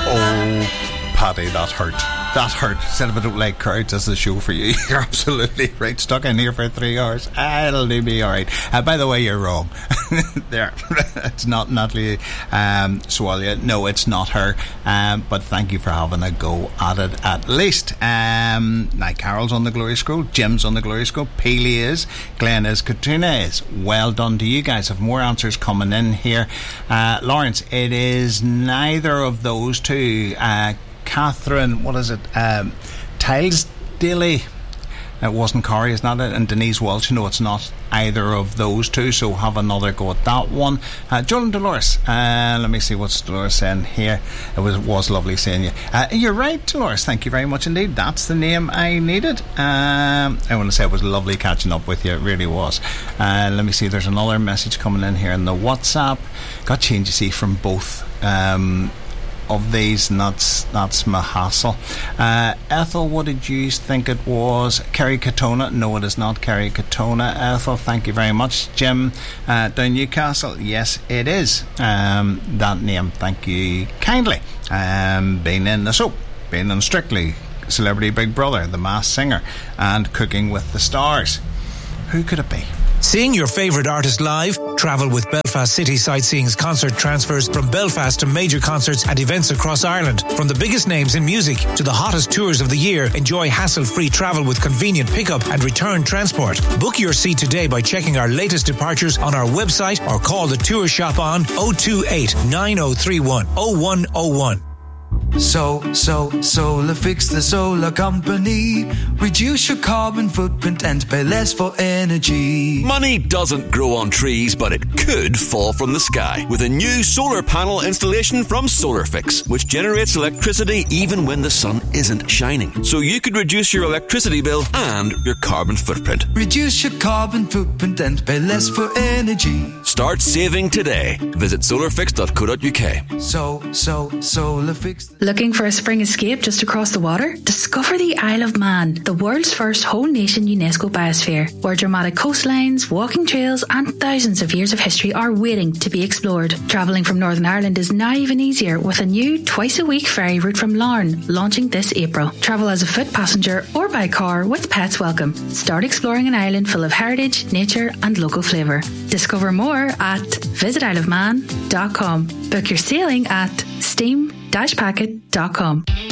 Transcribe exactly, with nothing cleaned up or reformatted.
Oh, Paddy, that hurt. That hurt. Said if I don't like crowds, this is a show for you. You're absolutely right. Stuck in here for three hours. Ah, it'll do me all right. Uh, by the way, you're wrong. There. It's not Natalie um, Swalia. No, it's not her. Um, but thank you for having a go at it at least. Um, now, Carol's on the glory scroll. Jim's on the glory scroll. Peely is. Glenn is. Katrina is. Well done to you guys. Have more answers coming in here. Uh, Lawrence, it is neither of those two. Uh, Catherine, what is it? Um, Tiles Daily. It wasn't Corey, it's not it? And Denise Walsh. No, it's not either of those two. So have another go at that one. Uh, Joel and Dolores. Uh, let me see what's Dolores saying here. It was was lovely seeing you. Uh, you're right, Dolores. Thank you very much indeed. That's the name I needed. Um, I want to say it was lovely catching up with you. It really was. Uh, let me see. There's another message coming in here in the WhatsApp. Got change, you see, from both. Um, of these, and that's that's my hassle. uh, Ethel, what did you think it was? Kerry Katona? No, it is not Kerry Katona. Ethel, thank you very much. Jim, uh, down Newcastle? Yes, it is um, that name, thank you kindly. Um, being in the soap, being in Strictly, Celebrity Big Brother, The Masked Singer, and Cooking with the Stars. Who could it be? Seeing your favourite artist live? Travel with Belfast City Sightseeing's concert transfers from Belfast to major concerts and events across Ireland. From the biggest names in music to the hottest tours of the year, enjoy hassle-free travel with convenient pickup and return transport. Book your seat today by checking our latest departures on our website or call the tour shop on oh two eight, nine oh three one, oh one oh one. So, so, Solarfix, the solar company. Reduce your carbon footprint and pay less for energy. Money doesn't grow on trees, but it could fall from the sky with a new solar panel installation from Solarfix, which generates electricity even when the sun isn't shining. So you could reduce your electricity bill and your carbon footprint. Reduce your carbon footprint and pay less for energy. Start saving today. Visit solarfix dot co dot uk. So, so, Solarfix. Looking for a spring escape just across the water? Discover the Isle of Man, the world's first whole nation UNESCO biosphere, where dramatic coastlines, walking trails and thousands of years of history are waiting to be explored. Travelling from Northern Ireland is now even easier with a new twice a week ferry route from Larne launching this April. Travel as a foot passenger or by car with pets welcome. Start exploring an island full of heritage, nature and local flavour. Discover more at visit isle of man dot com. Book your sailing at steam dash packet dot com.